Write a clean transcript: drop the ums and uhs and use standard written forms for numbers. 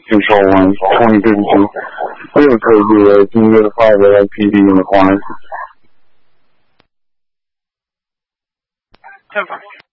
Control 1, 2052. Real crazy, can you notify the LPD in the corner? 10-5.